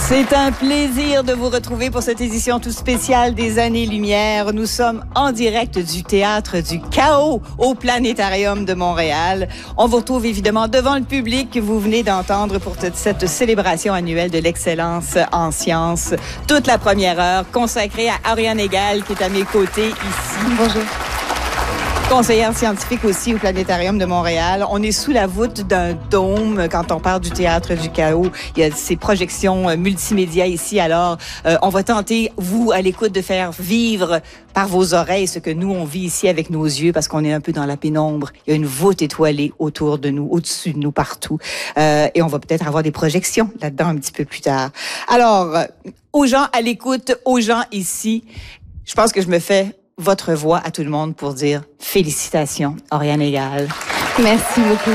C'est un plaisir de vous retrouver pour cette édition tout spéciale des Années-Lumière. Nous sommes en direct du Théâtre du Chaos au Planétarium de Montréal. On vous retrouve évidemment devant le public que vous venez d'entendre pour cette célébration annuelle de l'excellence en sciences. Toute la première heure consacrée à Oriane Egal qui est à mes côtés ici. Bonjour. Conseillère scientifique aussi au Planétarium de Montréal. On est sous la voûte d'un dôme quand on parle du Théâtre du Chaos. Il y a ces projections multimédia ici. Alors, on va tenter, vous, à l'écoute, de faire vivre par vos oreilles ce que nous, on vit ici avec nos yeux parce qu'on est un peu dans la pénombre. Il y a une voûte étoilée autour de nous, au-dessus de nous, partout. Et on va peut-être avoir des projections là-dedans un petit peu plus tard. Alors, aux gens à l'écoute, aux gens ici, je pense que je me fais votre voix à tout le monde pour dire félicitations, Oriane Egal. Merci beaucoup.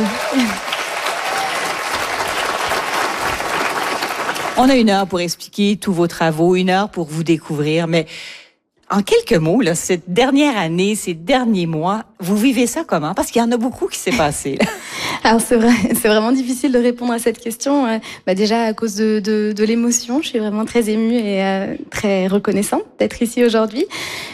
On a 1 heure pour expliquer tous vos travaux, 1 heure pour vous découvrir, mais en quelques mots, là, cette dernière année, ces derniers mois, vous vivez ça comment? Parce qu'il y en a beaucoup qui s'est passé. Là. Alors c'est vrai, c'est vraiment difficile de répondre à cette question. Déjà à cause de l'émotion, je suis vraiment très émue et très reconnaissante d'être ici aujourd'hui.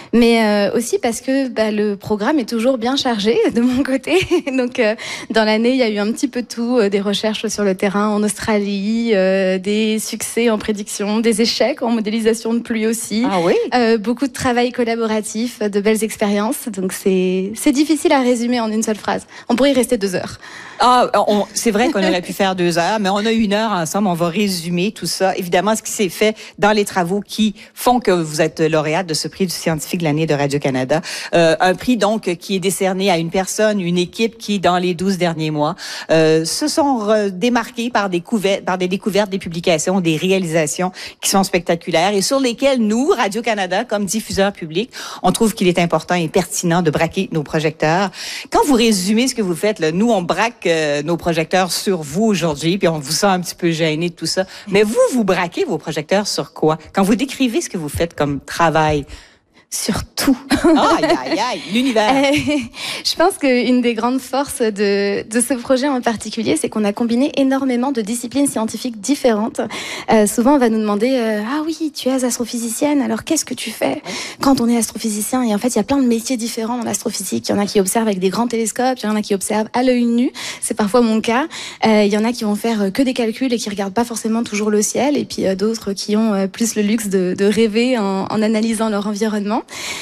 Mais aussi parce que le programme est toujours bien chargé de mon côté. Donc dans l'année, il y a eu un petit peu de tout, des recherches sur le terrain en Australie, des succès en prédiction, des échecs en modélisation de pluie aussi. Ah oui? Beaucoup de travail collaboratif, de belles expériences. Donc c'est difficile à résumer en une seule phrase. On pourrait y rester 2 heures. Ah, c'est vrai qu'on aurait pu faire 2 heures, mais on a 1 heure ensemble. On va résumer tout ça. Évidemment, ce qui s'est fait dans les travaux qui font que vous êtes lauréate de ce prix du scientifique de l'année de Radio-Canada. Un prix, donc, qui est décerné à une personne, une équipe qui, dans les 12 derniers mois, se sont démarqués par des découvertes, des publications, des réalisations qui sont spectaculaires et sur lesquelles nous, Radio-Canada, comme diffuseur public, on trouve qu'il est important et pertinent de braquer nos projecteurs. Quand vous résumez ce que vous faites, là, nous, on braque nos projecteurs sur vous aujourd'hui, puis on vous sent un petit peu gêné de tout ça. Mais vous braquez vos projecteurs sur quoi? Quand vous décrivez ce que vous faites comme travail, sur tout. Aïe, aïe, aïe, l'univers. Je pense qu'une des grandes forces de ce projet en particulier, c'est qu'on a combiné énormément de disciplines scientifiques différentes. Souvent, on va nous demander ah oui, tu es astrophysicienne, alors qu'est-ce que tu fais quand on est astrophysicien? Et en fait, il y a plein de métiers différents dans l'astrophysique. Il y en a qui observent avec des grands télescopes, il y en a qui observent à l'œil nu. C'est parfois mon cas. Il y en a qui vont faire que des calculs et qui regardent pas forcément toujours le ciel. Et puis d'autres qui ont plus le luxe de rêver en analysant leur environnement.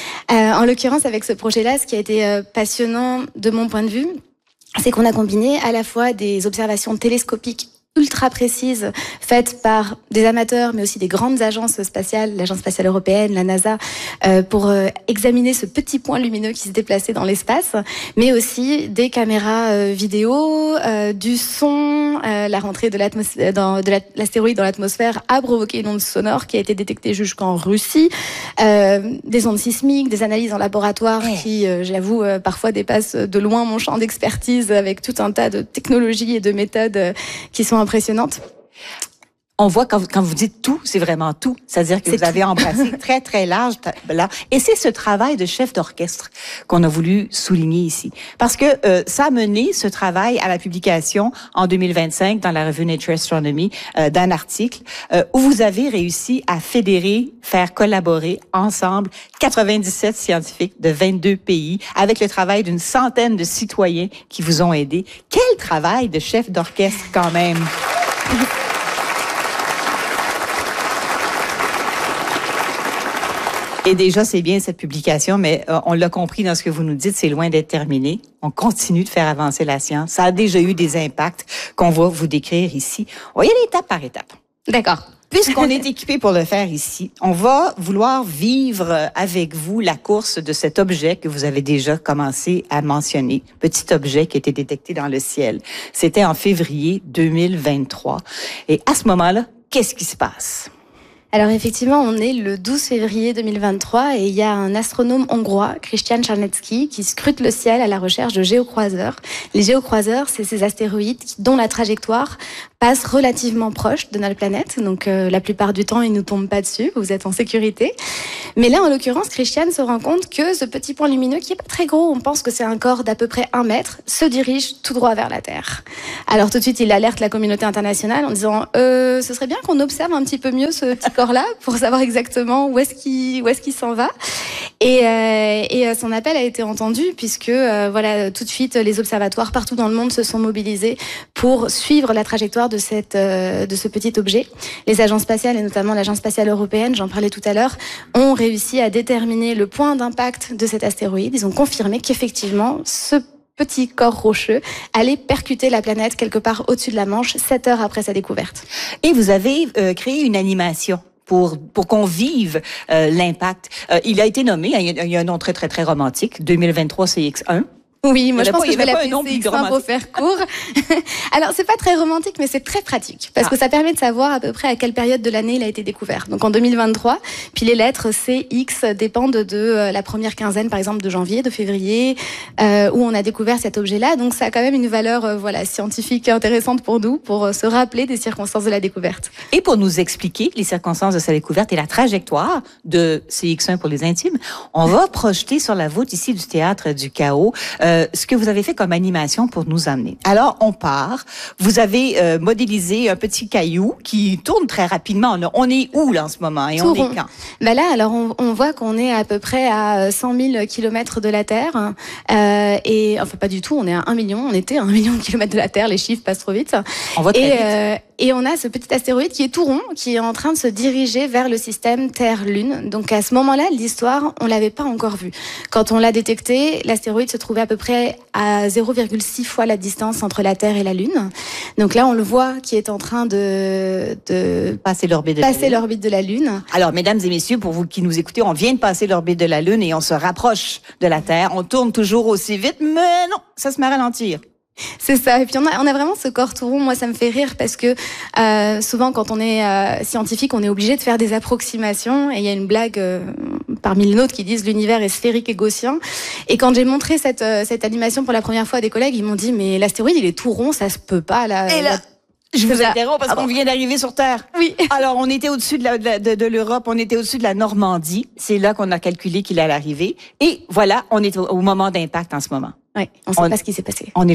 En l'occurrence, avec ce projet-là, ce qui a été passionnant de mon point de vue, c'est qu'on a combiné à la fois des observations télescopiques ultra précises, faites par des amateurs, mais aussi des grandes agences spatiales, l'Agence spatiale européenne, la NASA, pour examiner ce petit point lumineux qui se déplaçait dans l'espace, mais aussi des caméras vidéo, du son, la rentrée de l'astéroïde dans l'atmosphère a provoqué une onde sonore qui a été détectée jusqu'en Russie, des ondes sismiques, des analyses en laboratoire qui, j'avoue, parfois dépassent de loin mon champ d'expertise avec tout un tas de technologies et de méthodes qui sont impressionnante. On voit quand vous dites tout, c'est vraiment tout. C'est-à-dire que vous avez embrassé très, très large. Là. Et c'est ce travail de chef d'orchestre qu'on a voulu souligner ici. Parce que ça a mené ce travail à la publication en 2025 dans la revue Nature Astronomy d'un article où vous avez réussi à fédérer, faire collaborer ensemble 97 scientifiques de 22 pays avec le travail d'une centaine de citoyens qui vous ont aidés. Quel travail de chef d'orchestre quand même! Et déjà, c'est bien cette publication, mais on l'a compris dans ce que vous nous dites, c'est loin d'être terminé. On continue de faire avancer la science. Ça a déjà eu des impacts qu'on va vous décrire ici. On va y aller étape par étape. D'accord. Puisqu'on est équipé pour le faire ici, on va vouloir vivre avec vous la course de cet objet que vous avez déjà commencé à mentionner. Petit objet qui a été détecté dans le ciel. C'était en février 2023. Et à ce moment-là, qu'est-ce qui se passe? Alors effectivement, on est le 12 février 2023 et il y a un astronome hongrois, Christian Czarnecki, qui scrute le ciel à la recherche de géocroiseurs. Les géocroiseurs, c'est ces astéroïdes dont la trajectoire passe relativement proche de notre planète. Donc la plupart du temps, ils ne nous tombent pas dessus, vous êtes en sécurité. Mais là, en l'occurrence, Christiane se rend compte que ce petit point lumineux, qui est pas très gros, on pense que c'est un corps d'à peu près 1 mètre, se dirige tout droit vers la Terre. Alors tout de suite, il alerte la communauté internationale en disant ce serait bien qu'on observe un petit peu mieux ce petit corps-là pour savoir exactement où est-ce qu'il s'en va. Et son appel a été entendu puisque voilà, tout de suite, les observatoires partout dans le monde se sont mobilisés pour suivre la trajectoire de ce petit objet. Les agences spatiales, et notamment l'agence spatiale européenne, j'en parlais tout à l'heure, ont réussi à déterminer le point d'impact de cet astéroïde. Ils ont confirmé qu'effectivement, ce petit corps rocheux allait percuter la planète quelque part au-dessus de la Manche, 7 heures après sa découverte. Et vous avez créé une animation pour qu'on vive l'impact. Il a été nommé, il y a un nom très, très, très romantique, 2023 CX1. Oui, moi je pense que je vais l'appeler CX1 pour faire court. Alors c'est pas très romantique, mais c'est très pratique parce que ça permet de savoir à peu près à quelle période de l'année il a été découvert. Donc en 2023, puis les lettres C, X dépendent de la première quinzaine, par exemple de janvier, de février, où on a découvert cet objet-là. Donc ça a quand même une valeur voilà scientifique intéressante pour nous, pour se rappeler des circonstances de la découverte. Et pour nous expliquer les circonstances de sa découverte et la trajectoire de CX1 pour les intimes, on va projeter sur la voûte ici du Théâtre du Chaos ce que vous avez fait comme animation pour nous amener. Alors, on part. Vous avez modélisé un petit caillou qui tourne très rapidement. On est où, là, en ce moment? Et on est quand? Ben là, alors, on voit qu'on est à peu près à 100 000 kilomètres de la Terre. Et, enfin, pas du tout. On est à 1 million. On était à 1 million de kilomètres de la Terre. Les chiffres passent trop vite. On va très vite. Et on a ce petit astéroïde qui est tout rond, qui est en train de se diriger vers le système Terre-Lune. Donc à ce moment-là, l'histoire, on l'avait pas encore vu. Quand on l'a détecté, l'astéroïde se trouvait à peu près à 0,6 fois la distance entre la Terre et la Lune. Donc là, on le voit qui est en train de passer l'orbite de la Lune. Alors, mesdames et messieurs, pour vous qui nous écoutez, on vient de passer l'orbite de la Lune et on se rapproche de la Terre. On tourne toujours aussi vite, mais non, ça se met à ralentir. C'est ça. Et puis on a vraiment ce corps tout rond. Moi, ça me fait rire parce que souvent, quand on est scientifique, on est obligé de faire des approximations. Et il y a une blague parmi les nôtres qui disent l'univers est sphérique et gaussien. Et quand j'ai montré cette animation pour la première fois à des collègues, ils m'ont dit mais l'astéroïde il est tout rond, ça se peut pas là. Et là, je vous interromps parce qu'on vient d'arriver sur Terre. Oui. Alors, on était au-dessus de l'Europe, on était au-dessus de la Normandie. C'est là qu'on a calculé qu'il allait arriver. Et voilà, on est au moment d'impact en ce moment. Oui, on ne sait pas ce qui s'est passé. On est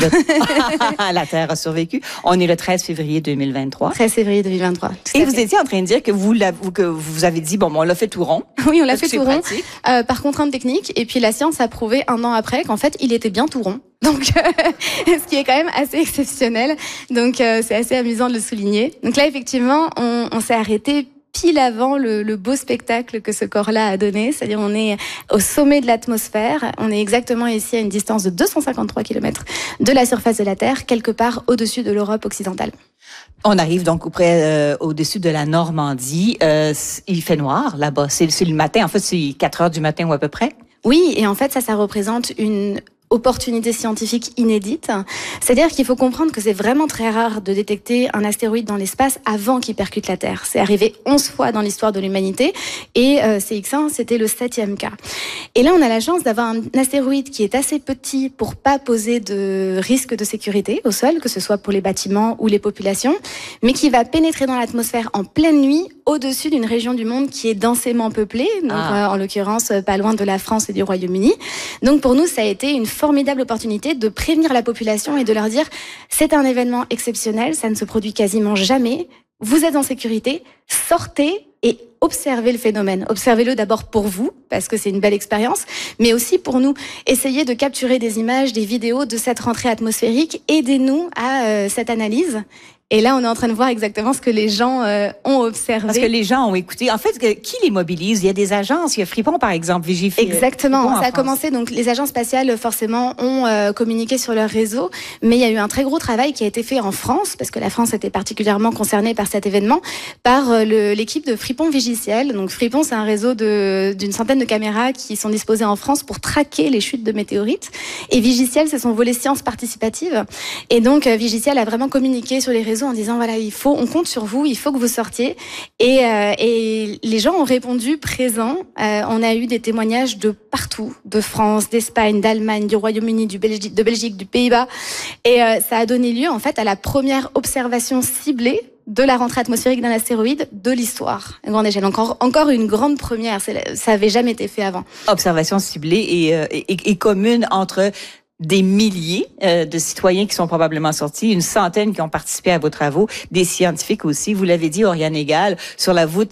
la Terre a survécu. On est le 13 février 2023. 13 février 2023. Et vous étiez en train de dire que vous avez dit, bon, on l'a fait tout rond. Oui, on l'a fait tout rond. Par contrainte technique. Et puis la science a prouvé 1 an après qu'en fait, il était bien tout rond. Donc, ce qui est quand même assez exceptionnel. Donc, c'est assez amusant de le souligner. Donc là, effectivement, on s'est arrêté pile avant le beau spectacle que ce corps-là a donné. C'est-à-dire, on est au sommet de l'atmosphère. On est exactement ici à une distance de 253 km de la surface de la Terre, quelque part au-dessus de l'Europe occidentale. On arrive donc au-dessus de la Normandie. Il fait noir là-bas. C'est le matin. En fait, c'est 4 heures du matin ou à peu près. Oui, et en fait, ça représente une opportunité scientifique inédite. C'est-à-dire qu'il faut comprendre que c'est vraiment très rare de détecter un astéroïde dans l'espace avant qu'il percute la Terre. C'est arrivé 11 fois dans l'histoire de l'humanité et CX1, c'était le 7e cas. Et là, on a la chance d'avoir un astéroïde qui est assez petit pour pas poser de risque de sécurité au sol, que ce soit pour les bâtiments ou les populations, mais qui va pénétrer dans l'atmosphère en pleine nuit au-dessus d'une région du monde qui est densément peuplée, donc en l'occurrence pas loin de la France et du Royaume-Uni. Donc pour nous, ça a été une formidable opportunité de prévenir la population et de leur dire c'est un événement exceptionnel, ça ne se produit quasiment jamais, vous êtes en sécurité, sortez et observez le phénomène. Observez-le d'abord pour vous, parce que c'est une belle expérience, mais aussi pour nous. Essayez de capturer des images, des vidéos de cette rentrée atmosphérique, aidez-nous à cette analyse. Et là, on est en train de voir exactement ce que les gens ont observé. Parce que les gens ont écouté. En fait, qui les mobilise? Il y a des agences. Il y a Fripon, par exemple, Vigify. Exactement. Ça a commencé. Donc, les agences spatiales, forcément, ont communiqué sur leur réseau. Mais il y a eu un très gros travail qui a été fait en France, parce que la France était particulièrement concernée par cet événement, par l'équipe de Fripon Vigiciel. Donc, Fripon, c'est un réseau d'une centaine de caméras qui sont disposées en France pour traquer les chutes de météorites. Et Vigiciel, c'est son volet science participative. Et donc, Vigiciel a vraiment communiqué sur les réseaux en disant voilà, on compte sur vous, il faut que vous sortiez. Et les gens ont répondu présents. On a eu des témoignages de partout, de France, d'Espagne, d'Allemagne, du Royaume-Uni, de Belgique, du Pays-Bas. Et ça a donné lieu en fait à la première observation ciblée de la rentrée atmosphérique d'un astéroïde de l'histoire à grande échelle. Encore une grande première. Ça avait jamais été fait avant. Observation ciblée et commune entre des milliers de citoyens qui sont probablement sortis, une centaine qui ont participé à vos travaux, des scientifiques aussi. Vous l'avez dit, Oriane Égal, sur la voûte